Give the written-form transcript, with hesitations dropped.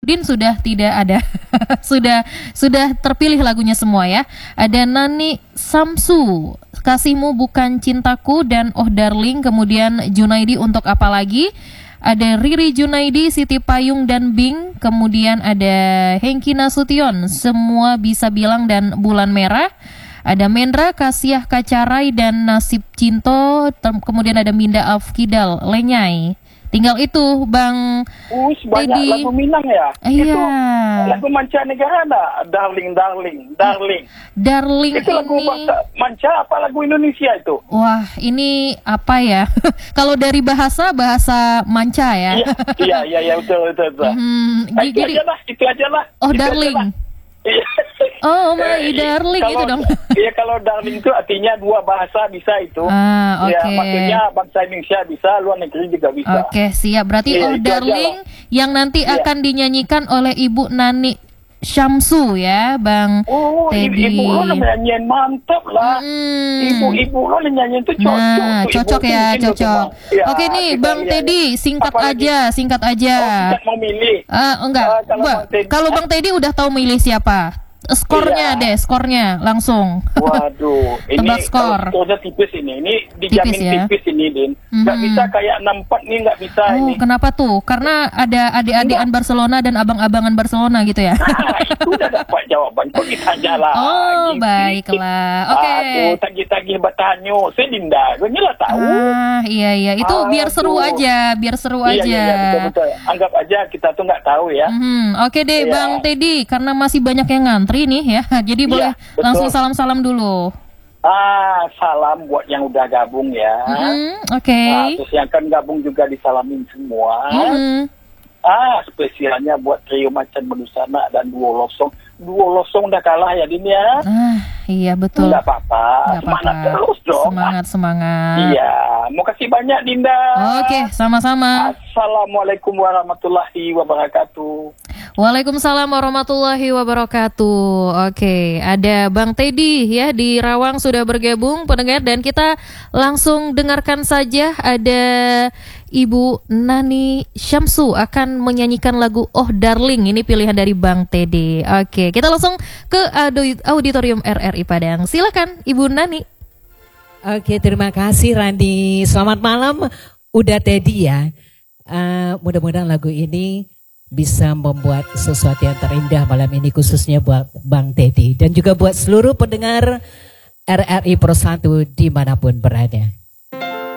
Din sudah tidak ada. sudah terpilih lagunya semua ya. Ada Nani Samsu, Kasihmu Bukan Cintaku, dan Oh Darling. Kemudian Junaidi Untuk Apa Lagi. Ada Riri Junaidi, Siti Payung dan Bing. Kemudian ada Hengki Nasution, Semua Bisa Bilang dan Bulan Merah. Ada Mendra, Kasiah Kacarai dan Nasib Cinto. Kemudian ada Minda Afkidal, Lenyai. Tinggal itu Bang banyak Teddy. Lagu Minang ya. Iya. Itu lagu mancanegara ada Darling. Darling itu lagu ini. manca apa lagu Indonesia itu? Wah, ini apa ya? Kalau dari bahasa manca ya. Iya, betul. Itu aja lah. Oh, Darling. Oh my darling kalau, itu dong. Iya, kalau darling itu artinya dua bahasa bisa itu. Oke. Ya, maksudnya bangsa Indonesia bisa, luar negeri juga bisa. Oke, siap. Berarti Oh Darling yang nanti akan dinyanyikan oleh Ibu Nani Syamsu ya, Bang Teddy. Ibu lo nyanyian mantap lah. Ibu lo nyanyian itu cocok. Nah, cocok ya, cocok. Ya, oke nih, Bang Teddy, singkat aja. Tidak mau milih. Enggak. Kalau Bang Teddy udah tahu milih siapa? Skornya deh, skornya langsung. Waduh, ini tebak skor. Skornya tipis ini. Ini dijamin tipis ini, Din. Nggak bisa kayak 64 nih, nggak bisa ini. Kenapa tuh? Karena ada adik-adikan Barcelona dan abang-abangan Barcelona gitu ya? Itu udah dapat jawaban. Kok ditanya lah. Oh, baiklah. Oke. Aku tagih-tagih bertanya. Saya Dinda. Gue lah tahu. Iya. Itu biar seru aja. Iya, betul. Anggap aja kita tuh nggak tahu ya. Oke deh, Bang Teddy. Karena masih banyak yang ngantri nih ya, jadi boleh langsung salam-salam dulu. Salam buat yang udah gabung ya. Oke. Terus yang akan gabung juga disalamin semua. Spesialnya buat trio Macan Menusana dan Duo Losong. Duo Losong udah kalah ya, Din ya. Iya betul. Nggak apa-apa. Semangat terus dong. Semangat. Iya. Mau kasih banyak, Dinda. Oke, sama-sama. Assalamualaikum warahmatullahi wabarakatuh. Waalaikumsalam warahmatullahi wabarakatuh. Oke, ada Bang Teddy ya di Rawang sudah bergabung pendengar, dan kita langsung dengarkan saja. Ada Ibu Nani Syamsu akan menyanyikan lagu Oh Darling. Ini pilihan dari Bang Teddy. Oke, kita langsung ke Auditorium RRI Padang. Silakan Ibu Nani. Oke, terima kasih Randi. Selamat malam, udah Teddy ya. Mudah-mudahan lagu ini bisa membuat sesuatu yang terindah malam ini, khususnya buat Bang Teddy dan juga buat seluruh pendengar RRI Pro 1 dimanapun berada.